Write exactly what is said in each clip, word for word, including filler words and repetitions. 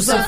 Joseph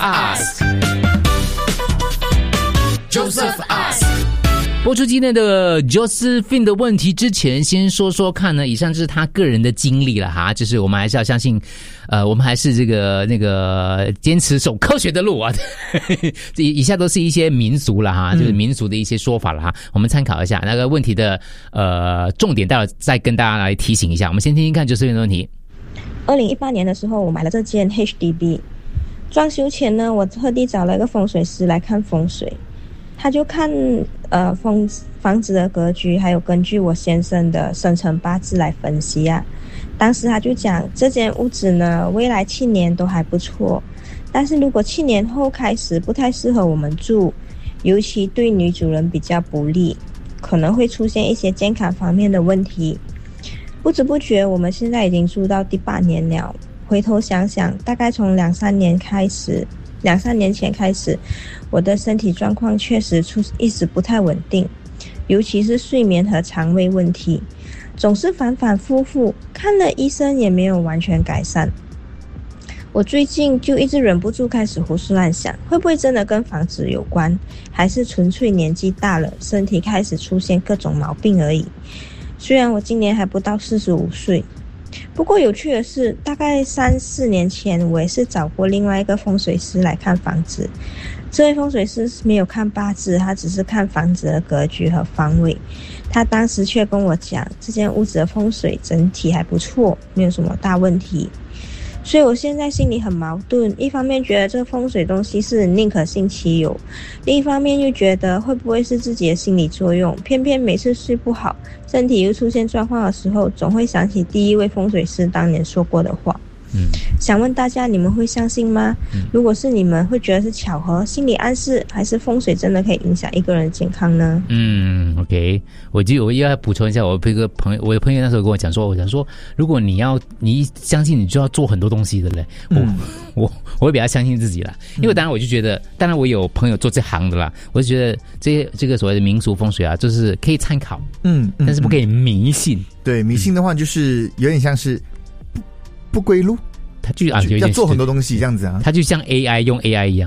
Ask。Joseph Ask。播出今天的 Josephine 的问题之前，先说说看呢，以上就是他个人的经历了哈，就是我们还是要相信，呃，我们还是这个那个坚持走科学的路啊。以以下都是一些民俗了哈，就是民俗的一些说法了哈，我们参考一下那个问题的呃重点，待会再跟大家来提醒一下。我们先听听看 Josephine 的问题。 二零一八年的时候，我买了这间 H D B， 装修前呢，我特地找了一个风水师来看风水。他就看呃风房子的格局，还有根据我先生的生辰八字来分析啊。当时他就讲，这间屋子呢，未来七年都还不错，但是如果七年后开始不太适合我们住，尤其对女主人比较不利，可能会出现一些健康方面的问题。不知不觉，我们现在已经住到第八年了。回头想想，大概从两三年开始。两三年前开始，我的身体状况确实出一直不太稳定，尤其是睡眠和肠胃问题，总是反反复复，看了医生也没有完全改善。我最近就一直忍不住开始胡思乱想，会不会真的跟房子有关，还是纯粹年纪大了，身体开始出现各种毛病而已。虽然我今年还不到四十五岁，不过有趣的是，大概三四年前，我也是找过另外一个风水师来看房子。这位风水师没有看八字，他只是看房子的格局和方位。他当时却跟我讲，这间屋子的风水整体还不错，没有什么大问题。所以我现在心里很矛盾，一方面觉得这个风水东西是宁可信其有，另一方面又觉得会不会是自己的心理作用，偏偏每次睡不好，身体又出现状况的时候，总会想起第一位风水师当年说过的话。嗯，想问大家，你们会相信吗？嗯、如果是你们，会觉得是巧合、心理暗示，还是风水真的可以影响一个人的健康呢？ 嗯 ，OK， 我就我又要补充一下，我一个朋友，我的朋友那时候跟我讲说，我讲说，如果你要你相信，你就要做很多东西的嘞。嗯、我我我会比较相信自己啦，因为当然我就觉得，当然我有朋友做这行的啦，我就觉得这些这个所谓的民俗风水啊，就是可以参考，嗯，嗯但是不可以迷信。 嗯、对，迷信的话就是有点像是。不归路， 他就啊要做很多东西这样子啊， 他就像 A I 用 A I 一样，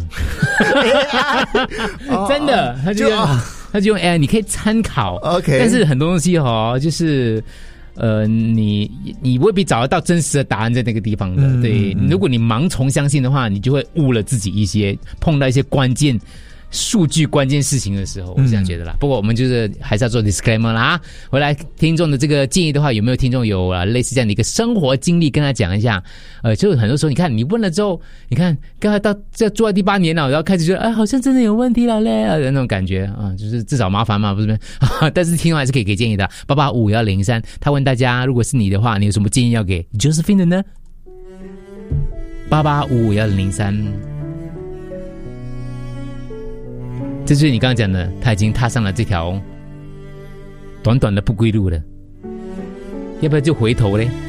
真的，他就用他就用 A I， 你可以参考 ，OK， 但是很多东西哦，就是呃，你你未必找得到真实的答案在那个地方的，嗯、对，嗯、如果你盲从相信的话，你就会误了自己一些，碰到一些关键。数据关键事情的时候，我是这样觉得啦。嗯、不过我们就是还是要做 disclaimer 啦啊。回来听众的这个建议的话，有没有听众有啊类似这样的一个生活经历跟他讲一下？呃，就很多时候你看你问了之后，你看刚才到这做到第八年了，然后开始觉得哎，好像真的有问题了嘞，那种感觉啊，就是自找麻烦嘛，不是？但是听众还是可以给建议的。八八五幺零三，他问大家，如果是你的话，你有什么建议要给 Josephine 的呢？八八五五幺零三。这就是你刚刚讲的，他已经踏上了这条短短的不归路了，要不要就回头嘞？